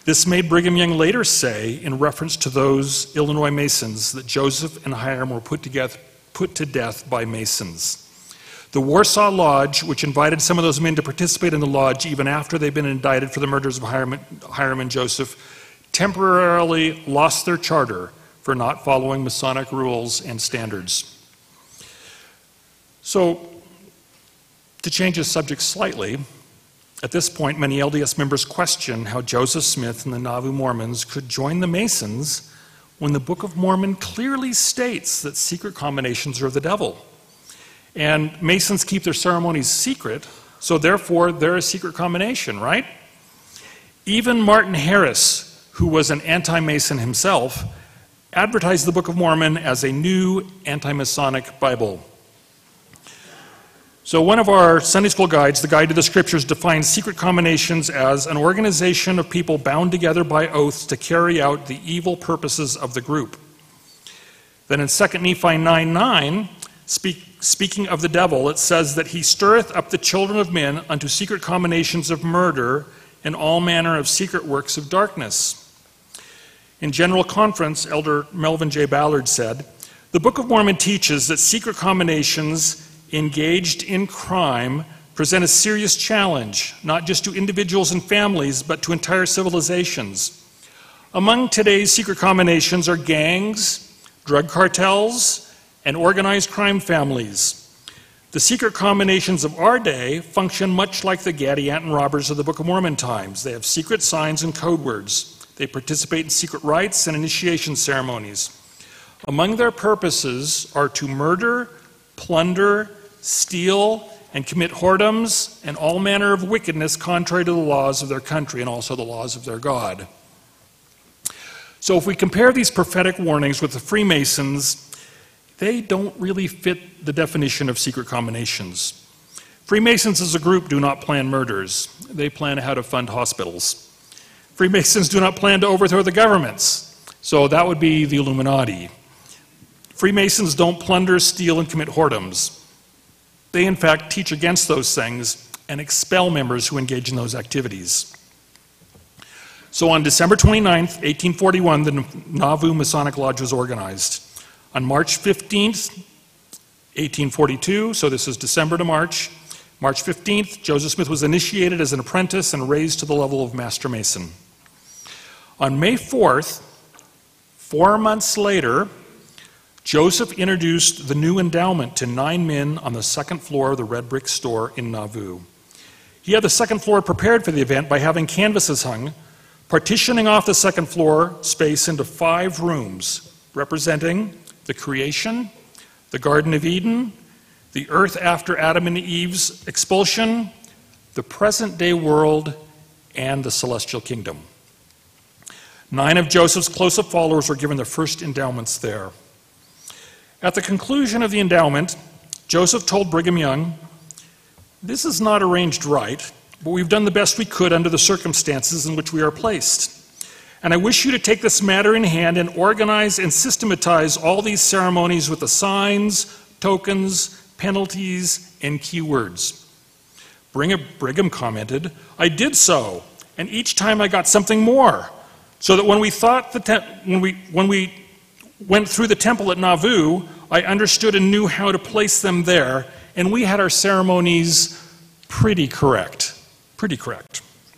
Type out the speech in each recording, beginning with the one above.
This made Brigham Young later say, in reference to those Illinois Masons, that Joseph and Hiram were put to death by Masons. The Warsaw Lodge, which invited some of those men to participate in the lodge even after they'd been indicted for the murders of Hiram and Joseph, temporarily lost their charter for not following Masonic rules and standards. So, to change the subject slightly, at this point, many LDS members question how Joseph Smith and the Nauvoo Mormons could join the Masons when the Book of Mormon clearly states that secret combinations are of the devil. And Masons keep their ceremonies secret, so therefore they're a secret combination, right? Even Martin Harris, who was an anti-Mason himself, advertised the Book of Mormon as a new anti-Masonic Bible. So one of our Sunday school guides, the Guide to the Scriptures, defines secret combinations as an organization of people bound together by oaths to carry out the evil purposes of the group. Then in 2 Nephi 9:9, speaking of the devil, it says that he stirreth up the children of men unto secret combinations of murder and all manner of secret works of darkness. In General Conference, Elder Melvin J. Ballard said, "The Book of Mormon teaches that secret combinations engaged in crime present a serious challenge, not just to individuals and families, but to entire civilizations. Among today's secret combinations are gangs, drug cartels, and organized crime families. The secret combinations of our day function much like the Gadianton robbers of the Book of Mormon times. They have secret signs and code words. They participate in secret rites and initiation ceremonies. Among their purposes are to murder, plunder, steal, and commit whoredoms and all manner of wickedness contrary to the laws of their country and also the laws of their God." So if we compare these prophetic warnings with the Freemasons, they don't really fit the definition of secret combinations. Freemasons as a group do not plan murders. They plan how to fund hospitals. Freemasons do not plan to overthrow the governments. So that would be the Illuminati. Freemasons don't plunder, steal, and commit whoredoms. They, in fact, teach against those things and expel members who engage in those activities. So on December 29th, 1841, the Nauvoo Masonic Lodge was organized. On March 15th, 1842, so this is December to March 15th, Joseph Smith was initiated as an apprentice and raised to the level of Master Mason. On May 4th, 4 months later, Joseph introduced the new endowment to 9 men on the second floor of the Red Brick Store in Nauvoo. He had the second floor prepared for the event by having canvases hung, partitioning off the second floor space into 5 rooms, representing the creation, the Garden of Eden, the earth after Adam and Eve's expulsion, the present-day world, and the celestial kingdom. 9 of Joseph's closest followers were given their first endowments there. At the conclusion of the endowment, Joseph told Brigham Young, "This is not arranged right, but we've done the best we could under the circumstances in which we are placed. And I wish you to take this matter in hand and organize and systematize all these ceremonies with the signs, tokens, penalties, and key words." Brigham commented, "I did so, and each time I got something more, so that when we went through the temple at Nauvoo, I understood and knew how to place them there, and we had our ceremonies pretty correct. Pretty correct."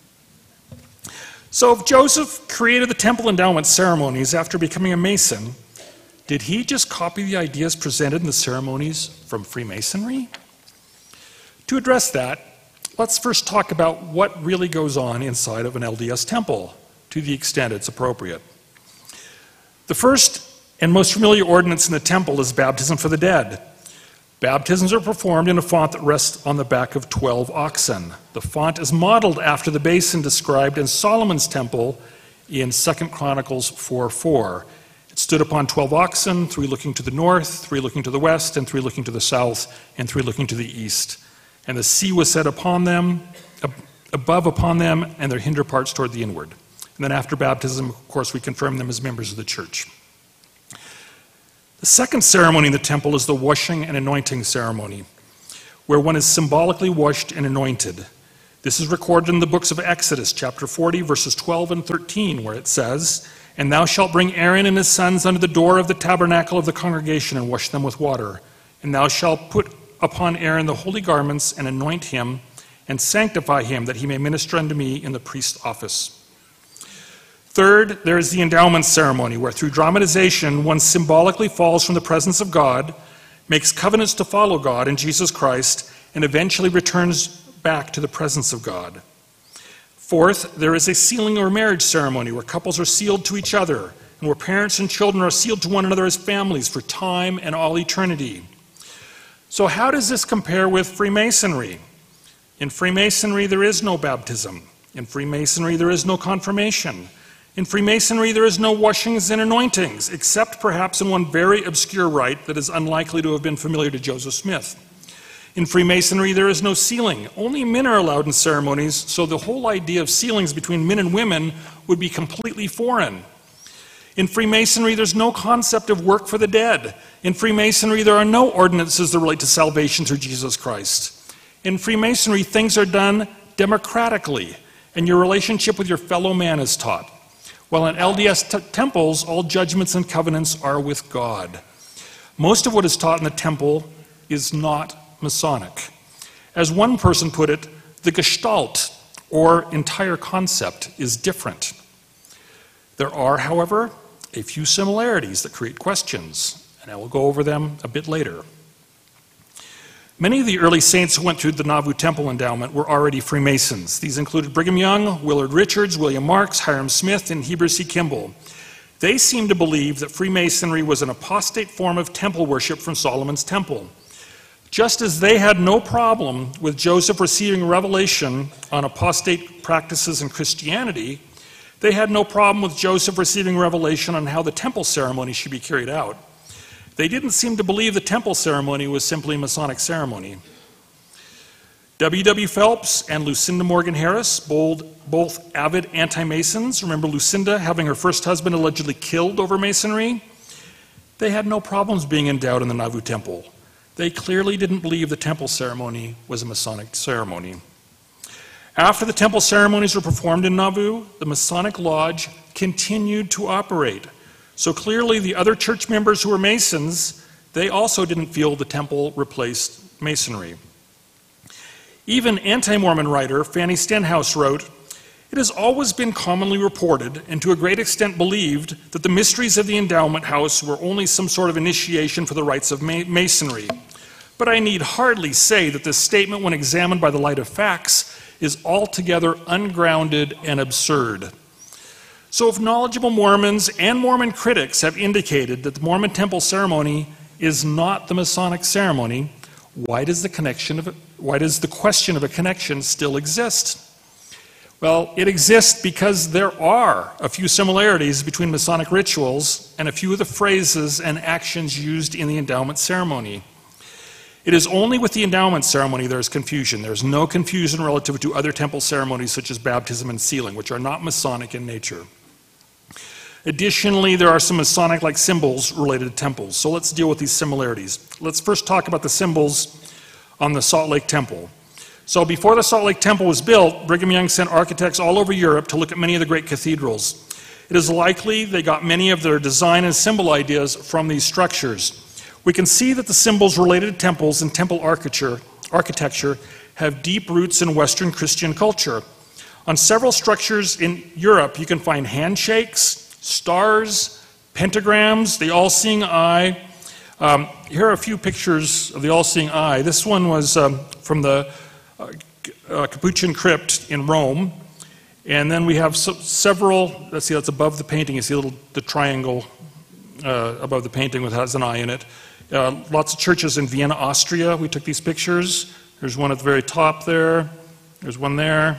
So if Joseph created the temple endowment ceremonies after becoming a Mason, did he just copy the ideas presented in the ceremonies from Freemasonry? To address that, let's first talk about what really goes on inside of an LDS temple, to the extent it's appropriate. The first and most familiar ordinance in the temple is baptism for the dead. Baptisms are performed in a font that rests on the back of 12 oxen. The font is modeled after the basin described in Solomon's temple in 2 Chronicles 4:4. It stood upon 12 oxen, 3 looking to the north, 3 looking to the west, and 3 looking to the south, and 3 looking to the east. And the sea was set upon them, above upon them, and their hinder parts toward the inward. And then after baptism, of course, we confirm them as members of the church. The second ceremony in the temple is the washing and anointing ceremony, where one is symbolically washed and anointed. This is recorded in the books of Exodus, chapter 40, verses 12 and 13, where it says, "And thou shalt bring Aaron and his sons unto the door of the tabernacle of the congregation and wash them with water. And thou shalt put upon Aaron the holy garments and anoint him and sanctify him, that he may minister unto me in the priest's office." Third, there is the endowment ceremony, where through dramatization one symbolically falls from the presence of God, makes covenants to follow God in Jesus Christ, and eventually returns back to the presence of God. Fourth, there is a sealing or marriage ceremony, where couples are sealed to each other, and where parents and children are sealed to one another as families for time and all eternity. So how does this compare with Freemasonry? In Freemasonry, there is no baptism. In Freemasonry, there is no confirmation. In Freemasonry, there is no washings and anointings, except perhaps in one very obscure rite that is unlikely to have been familiar to Joseph Smith. In Freemasonry, there is no sealing. Only men are allowed in ceremonies, so the whole idea of sealings between men and women would be completely foreign. In Freemasonry, there's no concept of work for the dead. In Freemasonry, there are no ordinances that relate to salvation through Jesus Christ. In Freemasonry, things are done democratically, and your relationship with your fellow man is taught. While in LDS temples, all judgments and covenants are with God. Most of what is taught in the temple is not Masonic. As one person put it, the gestalt, or entire concept, is different. There are, however, a few similarities that create questions, and I will go over them a bit later. Many of the early saints who went through the Nauvoo Temple endowment were already Freemasons. These included Brigham Young, Willard Richards, William Marks, Hiram Smith, and Heber C. Kimball. They seemed to believe that Freemasonry was an apostate form of temple worship from Solomon's Temple. Just as they had no problem with Joseph receiving revelation on apostate practices in Christianity, they had no problem with Joseph receiving revelation on how the temple ceremony should be carried out. They didn't seem to believe the temple ceremony was simply a Masonic ceremony. W.W. Phelps and Lucinda Morgan Harris, both avid anti-Masons, remember Lucinda having her first husband allegedly killed over Masonry? They had no problems being endowed in the Nauvoo Temple. They clearly didn't believe the temple ceremony was a Masonic ceremony. After the temple ceremonies were performed in Nauvoo, the Masonic Lodge continued to operate. So clearly the other church members who were Masons, they also didn't feel the temple replaced Masonry. Even anti-Mormon writer Fanny Stenhouse wrote, "It has always been commonly reported, and to a great extent believed, that the mysteries of the endowment house were only some sort of initiation for the rites of Masonry. But I need hardly say that this statement, when examined by the light of facts, is altogether ungrounded and absurd." So if knowledgeable Mormons and Mormon critics have indicated that the Mormon temple ceremony is not the Masonic ceremony, why does the question of a connection still exist? Well, it exists because there are a few similarities between Masonic rituals and a few of the phrases and actions used in the endowment ceremony. It is only with the endowment ceremony there is confusion. There is no confusion relative to other temple ceremonies such as baptism and sealing, which are not Masonic in nature. Additionally, there are some Masonic-like symbols related to temples. So let's deal with these similarities. Let's first talk about the symbols on the Salt Lake Temple. So before the Salt Lake Temple was built, Brigham Young sent architects all over Europe to look at many of the great cathedrals. It is likely they got many of their design and symbol ideas from these structures. We can see that the symbols related to temples and temple architecture have deep roots in Western Christian culture. On several structures in Europe, you can find handshakes, stars, pentagrams, the all-seeing eye. Here are a few pictures of the all-seeing eye. This one was from the Capuchin crypt in Rome. And then we have several, let's see, that's above the painting. You see the triangle above the painting that has an eye in it. Lots of churches in Vienna, Austria, we took these pictures. There's one at the very top there. There's one there.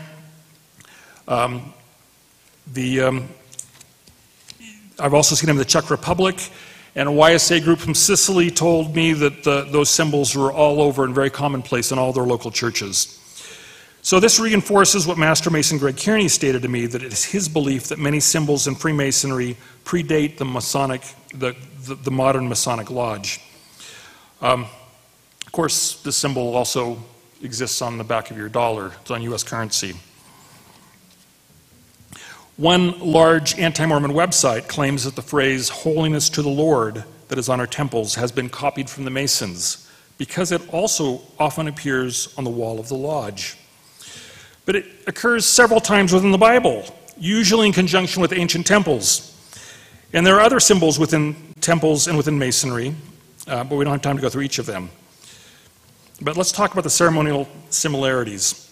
I've also seen them in the Czech Republic, and a YSA group from Sicily told me that those symbols were all over and very commonplace in all their local churches. So this reinforces what Master Mason Greg Kearney stated to me, that it is his belief that many symbols in Freemasonry predate the modern Masonic Lodge. Of course, this symbol also exists on the back of your dollar. It's on U.S. currency. One large anti-Mormon website claims that the phrase, "holiness to the Lord," that is on our temples, has been copied from the Masons, because it also often appears on the wall of the lodge. But it occurs several times within the Bible, usually in conjunction with ancient temples. And there are other symbols within temples and within Masonry, but we don't have time to go through each of them. But let's talk about the ceremonial similarities.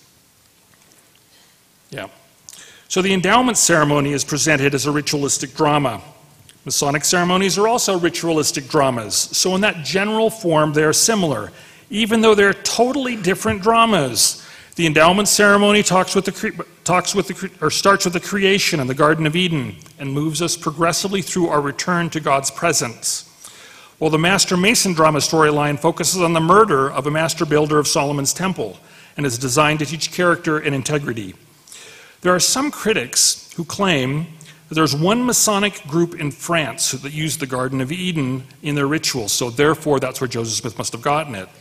So the endowment ceremony is presented as a ritualistic drama. Masonic ceremonies are also ritualistic dramas. So in that general form, they are similar, even though they're totally different dramas. The endowment ceremony starts with the creation in the Garden of Eden and moves us progressively through our return to God's presence. While the Master Mason drama storyline focuses on the murder of a master builder of Solomon's temple and is designed to teach character and integrity. There are some critics who claim that there's one Masonic group in France that used the Garden of Eden in their rituals, so therefore that's where Joseph Smith must have gotten it.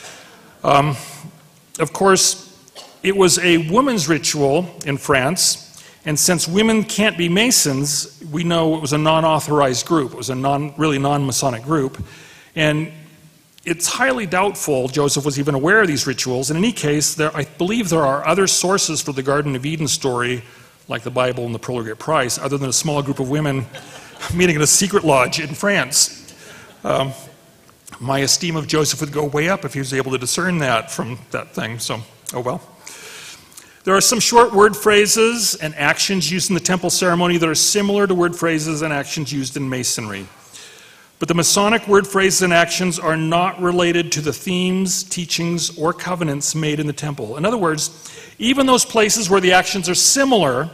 Of course, it was a woman's ritual in France, and since women can't be Masons, we know it was a non-authorized group. It was a really non-Masonic group, and it's highly doubtful Joseph was even aware of these rituals. In any case, I believe there are other sources for the Garden of Eden story, like the Bible and the Pearl of Great Price, other than a small group of women meeting in a secret lodge in France. My esteem of Joseph would go way up if he was able to discern that from that thing, so, oh well. There are some short word phrases and actions used in the temple ceremony that are similar to word phrases and actions used in Masonry. But the Masonic word phrases and actions are not related to the themes, teachings, or covenants made in the temple. In other words, even those places where the actions are similar,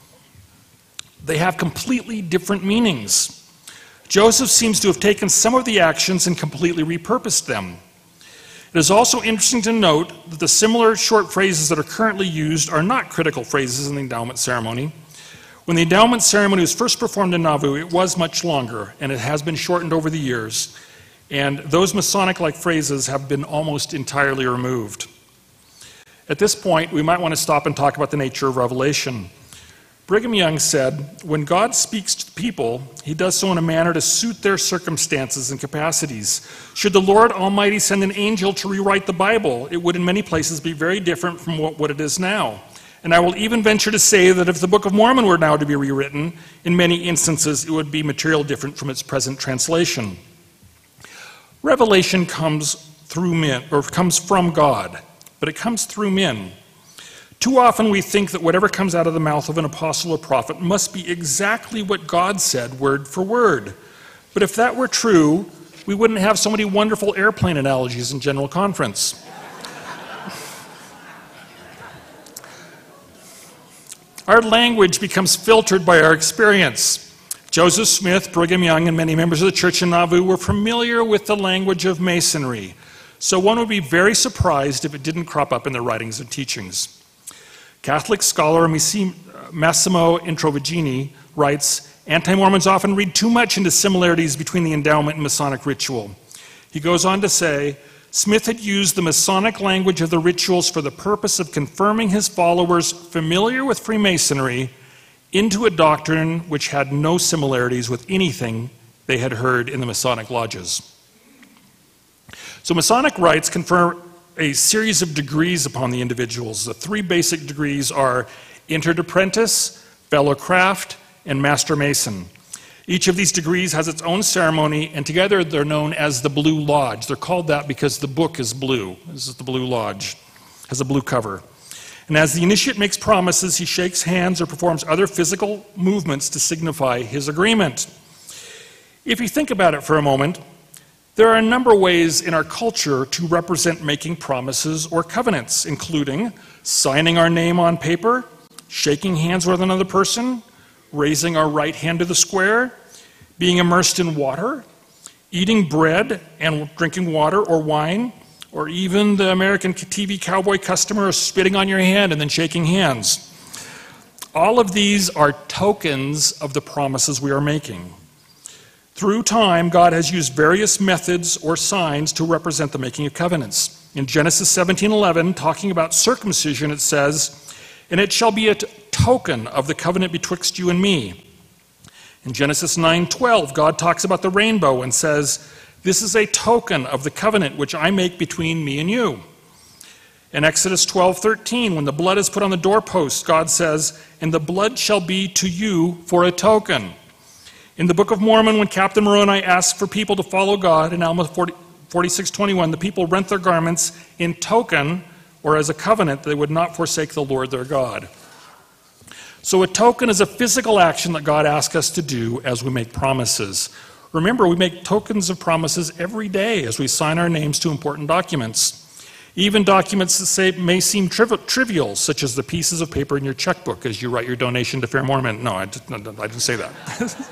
they have completely different meanings. Joseph seems to have taken some of the actions and completely repurposed them. It is also interesting to note that the similar short phrases that are currently used are not critical phrases in the endowment ceremony. When the endowment ceremony was first performed in Nauvoo, it was much longer, and it has been shortened over the years, and those Masonic-like phrases have been almost entirely removed. At this point, we might want to stop and talk about the nature of revelation. Brigham Young said, "When God speaks to the people, he does so in a manner to suit their circumstances and capacities. Should the Lord Almighty send an angel to rewrite the Bible, it would in many places be very different from what it is now. And I will even venture to say that if the Book of Mormon were now to be rewritten, in many instances it would be material different from its present translation." Revelation comes through men, or comes from God, but it comes through men. Too often we think that whatever comes out of the mouth of an apostle or prophet must be exactly what God said, word for word. But if that were true, we wouldn't have so many wonderful airplane analogies in General Conference. Our language becomes filtered by our experience. Joseph Smith, Brigham Young, and many members of the church in Nauvoo were familiar with the language of Masonry, so one would be very surprised if it didn't crop up in their writings and teachings. Catholic scholar Massimo Introvigini writes, "Anti-Mormons often read too much into similarities between the endowment and Masonic ritual." He goes on to say, "Smith had used the Masonic language of the rituals for the purpose of confirming his followers familiar with Freemasonry into a doctrine which had no similarities with anything they had heard in the Masonic lodges." So Masonic rites confer a series of degrees upon the individuals. The three basic degrees are Entered Apprentice, Fellow Craft, and Master Mason. Each of these degrees has its own ceremony, and together they're known as the Blue Lodge. They're called that because the book is blue. This is the Blue Lodge. It has a blue cover. And as the initiate makes promises, he shakes hands or performs other physical movements to signify his agreement. If you think about it for a moment, there are a number of ways in our culture to represent making promises or covenants, including signing our name on paper, shaking hands with another person, raising our right hand to the square, being immersed in water, eating bread and drinking water or wine, or even the American TV cowboy customer spitting on your hand and then shaking hands. All of these are tokens of the promises we are making. Through time, God has used various methods or signs to represent the making of covenants. In Genesis 17:11, talking about circumcision, it says, "And it shall be a token of the covenant betwixt you and me." In Genesis 9:12, God talks about the rainbow and says, "This is a token of the covenant which I make between me and you." In Exodus 12:13, when the blood is put on the doorpost, God says, "And the blood shall be to you for a token." In the Book of Mormon, when Captain Moroni asks for people to follow God, in Alma 46:21, the people rent their garments in token or as a covenant they would not forsake the Lord their God. So a token is a physical action that God asks us to do as we make promises. Remember, we make tokens of promises every day as we sign our names to important documents. Even documents that may seem trivial, such as the pieces of paper in your checkbook as you write your donation to Fair Mormon. No, I didn't say that.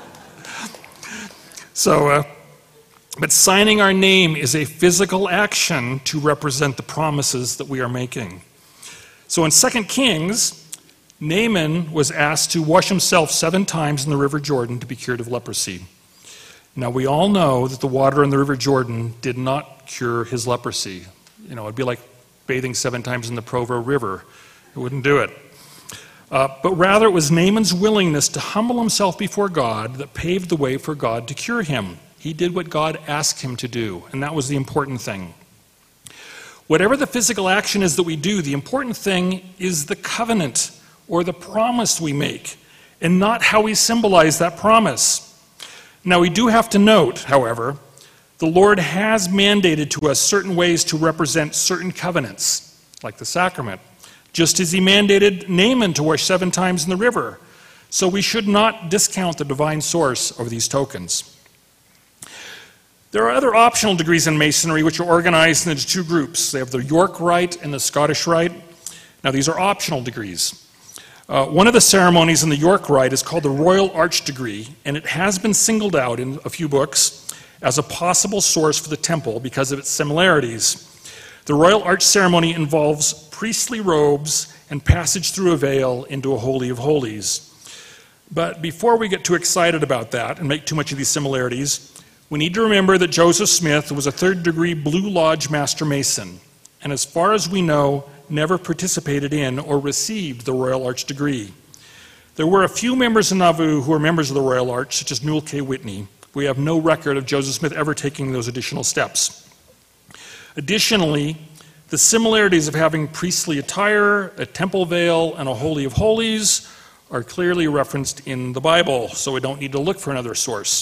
But signing our name is a physical action to represent the promises that we are making. So in 2 Kings, Naaman was asked to wash himself 7 times in the River Jordan to be cured of leprosy. Now we all know that the water in the River Jordan did not cure his leprosy. It'd be like bathing 7 times in the Provo River. It wouldn't do it. But rather it was Naaman's willingness to humble himself before God that paved the way for God to cure him. He did what God asked him to do, and that was the important thing. Whatever the physical action is that we do, the important thing is the covenant or the promise we make, and not how we symbolize that promise. Now we do have to note, however, the Lord has mandated to us certain ways to represent certain covenants, like the sacrament, just as he mandated Naaman to wash 7 times in the river. So we should not discount the divine source of these tokens. There are other optional degrees in Masonry which are organized into 2 groups. They have the York Rite and the Scottish Rite. Now these are optional degrees. One of the ceremonies in the York Rite is called the Royal Arch degree, and it has been singled out in a few books as a possible source for the temple because of its similarities. The Royal Arch ceremony involves priestly robes and passage through a veil into a Holy of Holies. But before we get too excited about that and make too much of these similarities, we need to remember that Joseph Smith was a 3rd degree Blue Lodge Master Mason, and as far as we know, never participated in or received the Royal Arch degree. There were a few members in Nauvoo who were members of the Royal Arch, such as Newell K. Whitney. We have no record of Joseph Smith ever taking those additional steps. Additionally, the similarities of having priestly attire, a temple veil, and a Holy of Holies are clearly referenced in the Bible, so we don't need to look for another source.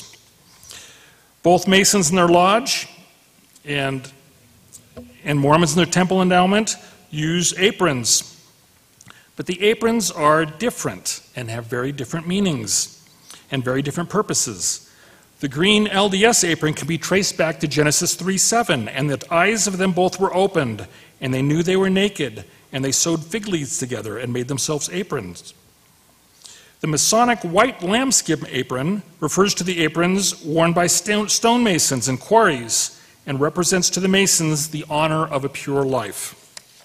Both Masons in their lodge and Mormons in their temple endowment use aprons. But the aprons are different and have very different meanings and very different purposes. The green LDS apron can be traced back to Genesis 3:7, and the eyes of them both were opened, and they knew they were naked, and they sewed fig leaves together and made themselves aprons. The Masonic white lambskin apron refers to the aprons worn by stonemasons and quarries and represents to the Masons the honor of a pure life.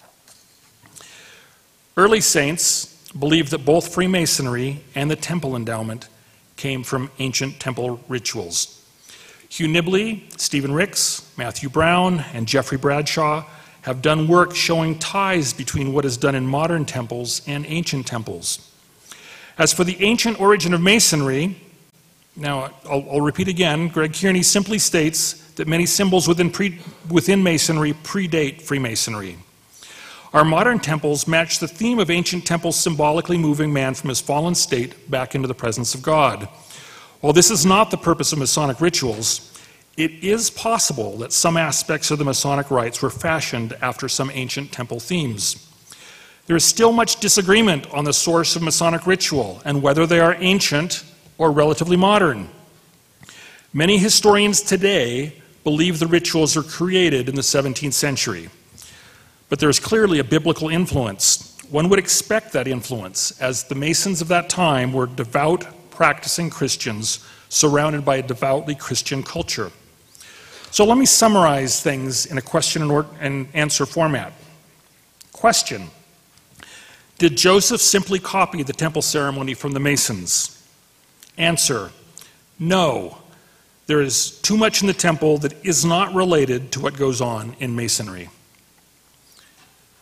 Early saints believed that both Freemasonry and the temple endowment came from ancient temple rituals. Hugh Nibley, Stephen Ricks, Matthew Brown, and Jeffrey Bradshaw have done work showing ties between what is done in modern temples and ancient temples. As for the ancient origin of Masonry, now I'll repeat again, Greg Kearney simply states that many symbols within Masonry predate Freemasonry. Our modern temples match the theme of ancient temples symbolically moving man from his fallen state back into the presence of God. While this is not the purpose of Masonic rituals, it is possible that some aspects of the Masonic rites were fashioned after some ancient temple themes. There is still much disagreement on the source of Masonic ritual and whether they are ancient or relatively modern. Many historians today believe the rituals are created in the 17th century. But there is clearly a biblical influence. One would expect that influence, as the Masons of that time were devout, practicing Christians surrounded by a devoutly Christian culture. So let me summarize things in a question and answer format. Question: did Joseph simply copy the temple ceremony from the Masons? Answer: no. There is too much in the temple that is not related to what goes on in Masonry.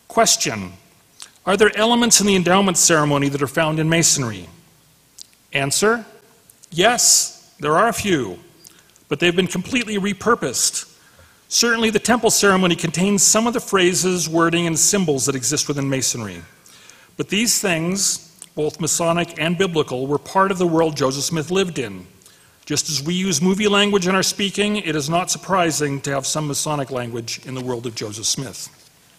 Question: are there elements in the endowment ceremony that are found in Masonry? Answer: yes, there are a few, but they've been completely repurposed. Certainly the temple ceremony contains some of the phrases, wording, and symbols that exist within Masonry. But these things, both Masonic and biblical, were part of the world Joseph Smith lived in. Just as we use movie language in our speaking, it is not surprising to have some Masonic language in the world of Joseph Smith.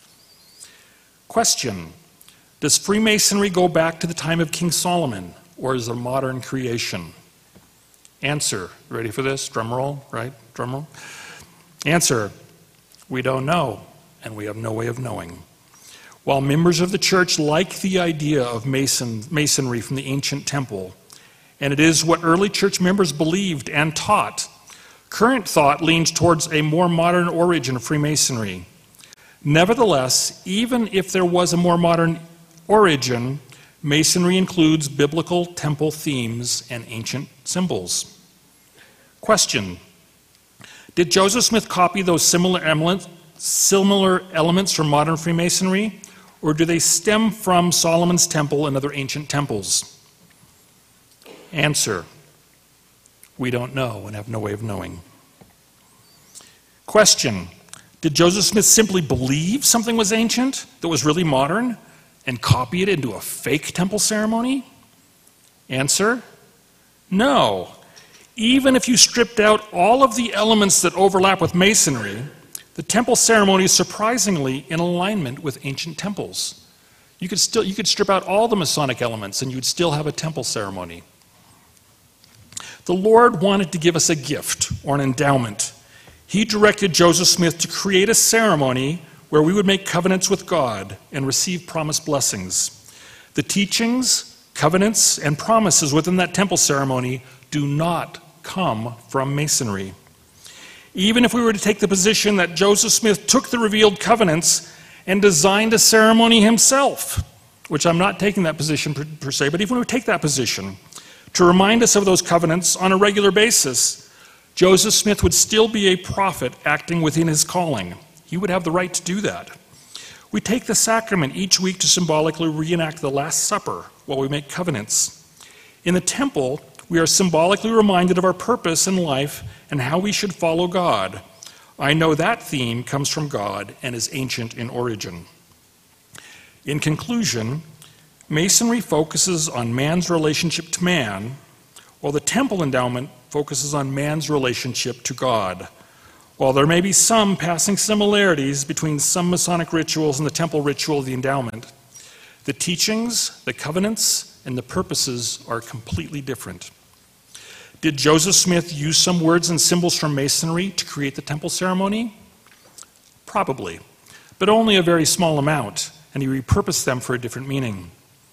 Question: does Freemasonry go back to the time of King Solomon, or is it a modern creation? Answer: ready for this? Drum roll, right? Drum roll. Answer: we don't know, and we have no way of knowing. While members of the church like the idea of masonry from the ancient temple, and it is what early church members believed and taught, current thought leans towards a more modern origin of Freemasonry. Nevertheless, even if there was a more modern origin, Masonry includes biblical temple themes and ancient symbols. Question: did Joseph Smith copy those similar elements from modern Freemasonry, or do they stem from Solomon's temple and other ancient temples? Answer: we don't know and have no way of knowing. Question: did Joseph Smith simply believe something was ancient that was really modern and copy it into a fake temple ceremony? Answer: no. Even if you stripped out all of the elements that overlap with Masonry, the temple ceremony is surprisingly in alignment with ancient temples. You could strip out all the Masonic elements and you'd still have a temple ceremony. The Lord wanted to give us a gift or an endowment. He directed Joseph Smith to create a ceremony where we would make covenants with God and receive promised blessings. The teachings, covenants, and promises within that temple ceremony do not come from Masonry. Even if we were to take the position that Joseph Smith took the revealed covenants and designed a ceremony himself, which I'm not taking that position per se, but even if we take that position, to remind us of those covenants on a regular basis, Joseph Smith would still be a prophet acting within his calling. He would have the right to do that. We take the sacrament each week to symbolically reenact the Last Supper while we make covenants. In the temple, we are symbolically reminded of our purpose in life and how we should follow God. I know that theme comes from God and is ancient in origin. In conclusion, Masonry focuses on man's relationship to man, while the temple endowment focuses on man's relationship to God. While there may be some passing similarities between some Masonic rituals and the temple ritual of the endowment, the teachings, the covenants, and the purposes are completely different. Did Joseph Smith use some words and symbols from Masonry to create the temple ceremony? Probably, but only a very small amount, and he repurposed them for a different meaning.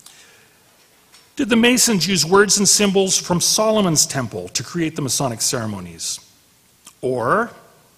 Did the Masons use words and symbols from Solomon's temple to create the Masonic ceremonies? Or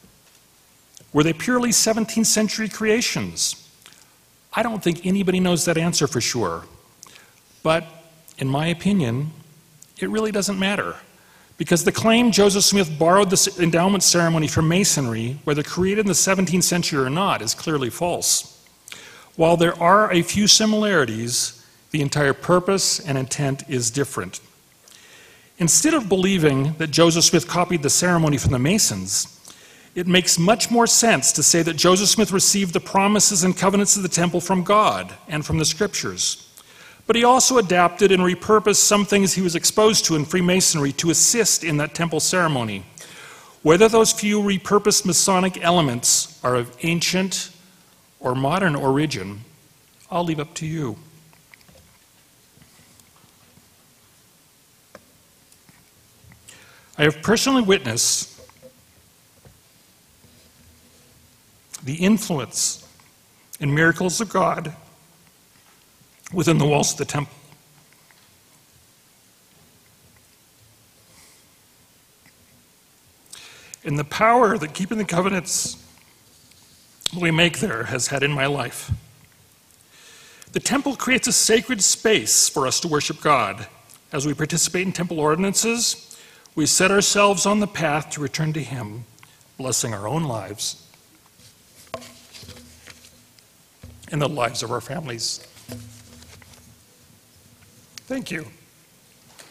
were they purely 17th century creations? I don't think anybody knows that answer for sure. But in my opinion, it really doesn't matter. Because the claim Joseph Smith borrowed the endowment ceremony from Masonry, whether created in the 17th century or not, is clearly false. While there are a few similarities, the entire purpose and intent is different. Instead of believing that Joseph Smith copied the ceremony from the Masons, it makes much more sense to say that Joseph Smith received the promises and covenants of the temple from God and from the scriptures. But he also adapted and repurposed some things he was exposed to in Freemasonry to assist in that temple ceremony. Whether those few repurposed Masonic elements are of ancient or modern origin, I'll leave up to you. I have personally witnessed the influence and miracles of God within the walls of the temple. And the power that keeping the covenants we make there has had in my life. The temple creates a sacred space for us to worship God. As we participate in temple ordinances, we set ourselves on the path to return to Him, blessing our own lives in the lives of our families. Thank you.